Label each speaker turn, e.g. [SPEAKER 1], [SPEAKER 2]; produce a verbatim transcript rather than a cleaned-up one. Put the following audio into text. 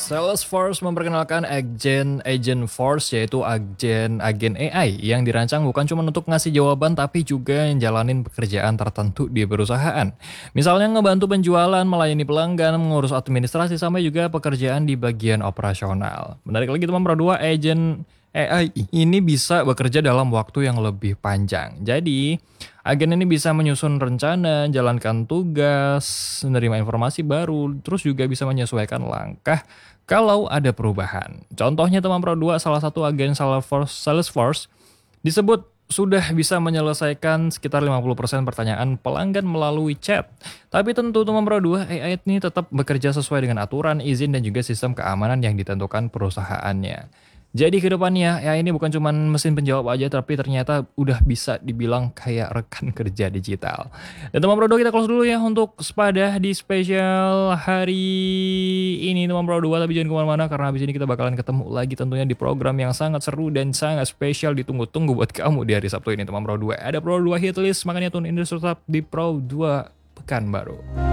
[SPEAKER 1] Salesforce memperkenalkan Agent Agent Force, yaitu agen agen A I yang dirancang bukan cuma untuk ngasih jawaban tapi juga jalanin pekerjaan tertentu di perusahaan. Misalnya ngebantu penjualan, melayani pelanggan, mengurus administrasi sampai juga pekerjaan di bagian operasional. Menarik lagi teman Pro dua, Agent A I ini bisa bekerja dalam waktu yang lebih panjang. Jadi, agen ini bisa menyusun rencana, jalankan tugas, menerima informasi baru, terus juga bisa menyesuaikan langkah kalau ada perubahan. Contohnya teman Pro dua, salah satu agen Salesforce, Salesforce disebut sudah bisa menyelesaikan sekitar lima puluh persen pertanyaan pelanggan melalui chat. Tapi tentu teman Pro dua, A I ini tetap bekerja sesuai dengan aturan, izin, dan juga sistem keamanan yang ditentukan perusahaannya. Jadi kedepannya ya ini bukan cuma mesin penjawab aja, tapi ternyata udah bisa dibilang kayak rekan kerja digital. Dan teman Pro dua, kita close dulu ya untuk sepadah di spesial hari ini teman Pro dua. Tapi jangan kemana-mana karena habis ini kita bakalan ketemu lagi tentunya di program yang sangat seru dan sangat spesial, ditunggu-tunggu buat kamu di hari Sabtu ini teman Pro dua. Ada Pro dua Hitlist, makanya tune in terus tetap di Pro dua Pekan Baru.